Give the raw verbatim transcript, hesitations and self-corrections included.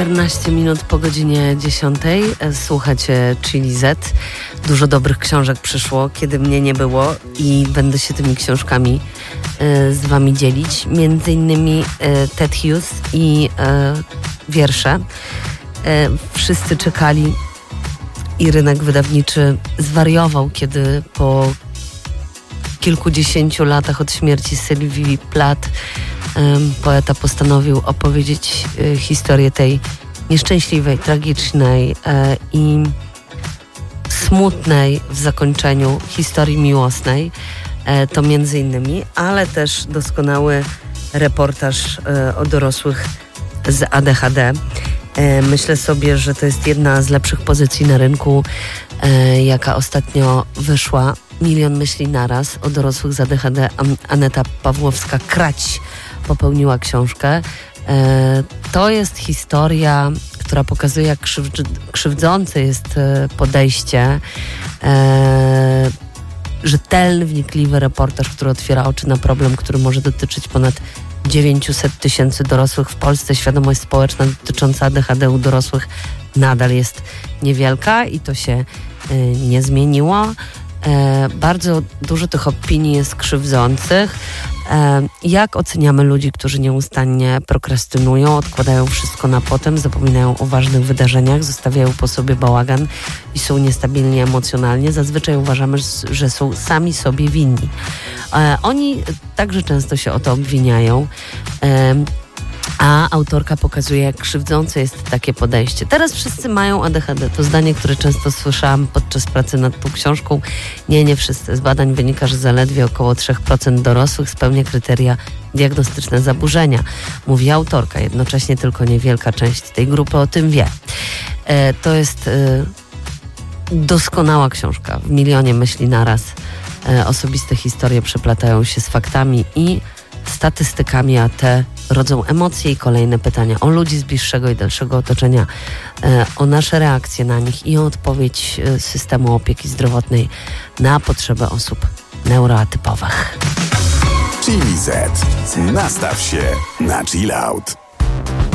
czternaście minut po godzinie dziesiątej. Słuchacie Chili Z. Dużo dobrych książek przyszło, kiedy mnie nie było i będę się tymi książkami y, z wami dzielić. Między innymi y, Ted Hughes i y, wiersze. Y, wszyscy czekali i rynek wydawniczy zwariował, kiedy po kilkudziesięciu latach od śmierci Sylwii Plath poeta postanowił opowiedzieć historię tej nieszczęśliwej, tragicznej i smutnej w zakończeniu historii miłosnej. To między innymi, ale też doskonały reportaż o dorosłych z A D H D. Myślę sobie, że to jest jedna z lepszych pozycji na rynku, jaka ostatnio wyszła. Milion myśli naraz o dorosłych z A D H D. Aneta Pawłowska-Krać popełniła książkę. To jest historia, która pokazuje, jak krzywd- krzywdzące jest podejście. Rzetelny, wnikliwy reportaż, który otwiera oczy na problem, który może dotyczyć ponad dziewięćset tysięcy dorosłych w Polsce. Świadomość społeczna dotycząca A D H D u dorosłych nadal jest niewielka i to się nie zmieniło. E, bardzo dużo tych opinii jest krzywdzących. E, jak oceniamy ludzi, którzy nieustannie prokrastynują, odkładają wszystko na potem, zapominają o ważnych wydarzeniach, zostawiają po sobie bałagan i są niestabilni emocjonalnie? Zazwyczaj uważamy, że są sami sobie winni. E, oni także często się o to obwiniają. E, A autorka pokazuje, jak krzywdzące jest takie podejście. Teraz wszyscy mają A D H D. To zdanie, które często słyszałam podczas pracy nad tą książką. Nie, nie wszyscy. Z badań wynika, że zaledwie około trzy procent dorosłych spełnia kryteria diagnostyczne zaburzenia. Mówi autorka. Jednocześnie tylko niewielka część tej grupy o tym wie. E, to jest e, doskonała książka. W milionie myśli naraz. E, osobiste historie przeplatają się z faktami i statystykami, a te rodzą emocje i kolejne pytania o ludzi z bliższego i dalszego otoczenia, e, o nasze reakcje na nich i o odpowiedź e, systemu opieki zdrowotnej na potrzeby osób neuroatypowych. Chili Z. Nastaw się na chill out.